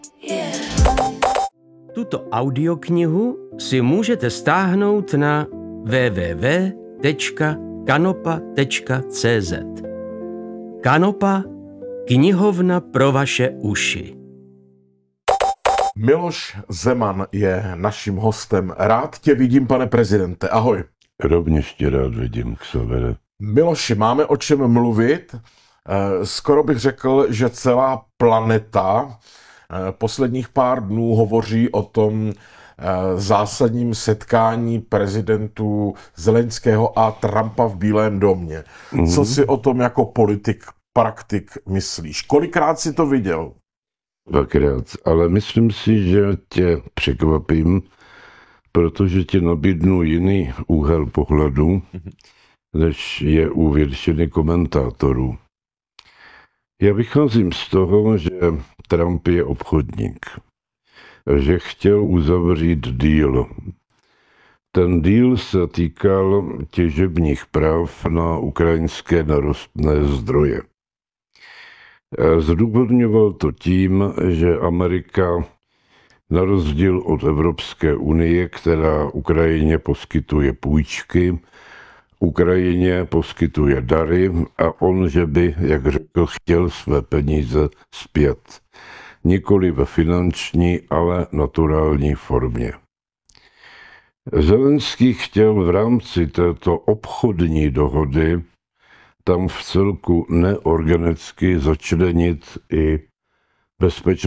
Tuto audioknihu si můžete stáhnout na www.kanopa.cz. Kanopa, knihovna pro vaše uši. Miloš Zeman je naším hostem. Rád tě vidím, pane prezidente. Ahoj. Rovněž tě rád vidím, Xavere. Miloši, máme o čem mluvit. Skoro bych řekl, že celá planeta posledních pár dnů hovoří o tom zásadním setkání prezidentů Zelenského a Trumpa v Bílém domě. Co si o tom jako politik, praktik myslíš? Kolikrát jsi to viděl? Dvakrát, ale myslím si, že tě překvapím, protože ti nabídnu jiný úhel pohledu, než je u většiny komentátorů. Já vycházím z toho, že Trump je obchodník, že chtěl uzavřít deal. Ten deal se týkal těžebních práv na ukrajinské nerostné zdroje. Zdůvodňoval to tím, že Amerika, na rozdíl od Evropské unie, která Ukrajině poskytuje půjčky, Ukrajině poskytuje dary a on, že by, jak řekl, chtěl své peníze zpět. Nikoli ve finanční, ale naturální formě. Zelenský chtěl v rámci této obchodní dohody tam v celku neorganicky začlenit i bezpečnostní